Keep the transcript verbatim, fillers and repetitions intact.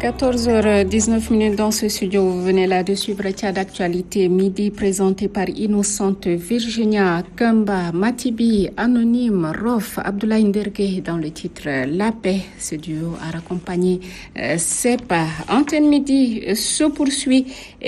quatorze heures dix-neuf minutes dans ce studio. Vous venez là de suivre Tchad d'actualité midi présenté par Innocente Virginia Kamba, Matibi, Anonyme, Rof, Abdoulaye Ndergue dans le titre La Paix. Ce duo a raccompagné euh, S E P A. Antenne Midi se poursuit.